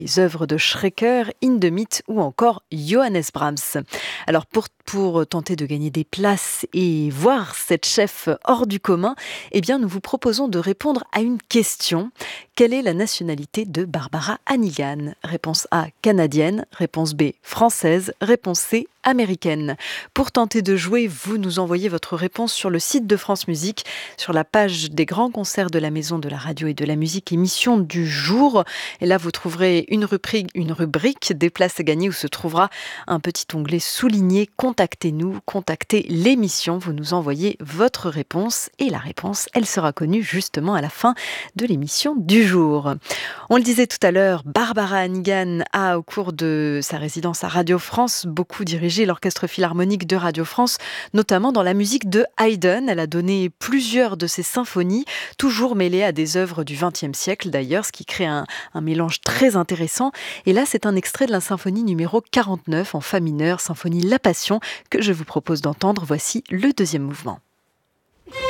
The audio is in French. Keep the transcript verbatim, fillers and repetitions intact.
les œuvres de Schreker, Hindemith ou encore Johannes Brahms. Alors pour, pour tenter de gagner des places et voir cette chef hors du commun, eh bien nous vous proposons de répondre à une question. Quelle est la nationalité de Barbara Hannigan ? Réponse A, canadienne. Réponse B, française. Réponse C, américaine. Pour tenter de jouer, vous nous envoyez votre réponse sur le site de France Musique, sur la page des grands concerts de la Maison de la Radio et de la Musique, émission du jour. Et là, vous trouverez une rubrique, une rubrique des places à gagner où se trouvera un petit onglet souligné « Contactez-nous », contactez l'émission. Vous nous envoyez votre réponse et la réponse, elle sera connue justement à la fin de l'émission du jour. On le disait tout à l'heure, Barbara Hannigan a, au cours de sa résidence à Radio France, beaucoup dirigé l'orchestre philharmonique de Radio France, notamment dans la musique de Haydn. Elle a donné plusieurs de ses symphonies, toujours mêlées à des œuvres du vingtième siècle d'ailleurs, ce qui crée un, un mélange très intéressant. Et là, c'est un extrait de la symphonie numéro quarante-neuf en fa mineur, symphonie La Passion, que je vous propose d'entendre. Voici le deuxième mouvement.